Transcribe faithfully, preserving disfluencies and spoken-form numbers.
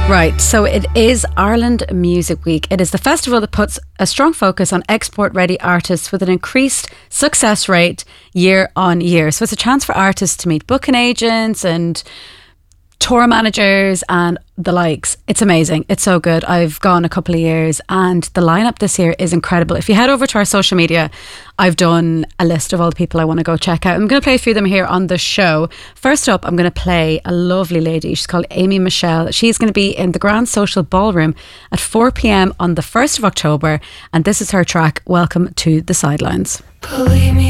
Right, so it is Ireland Music Week. It is the festival that puts a strong focus on export-ready artists with an increased success rate year on year. So it's a chance for artists to meet booking agents and tour managers and the likes. It's amazing. It's so good. I've gone a couple of years and the lineup this year is incredible. If you head over to our social media, I've done a list of all the people I want to go check out. I'm going to play a few of them here on the show. First up, I'm going to play a lovely lady. She's called Amy Michelle. She's going to be in the Grand Social Ballroom at four p.m. on the first of October, and this is her track, Welcome to the Sidelines. Believe me.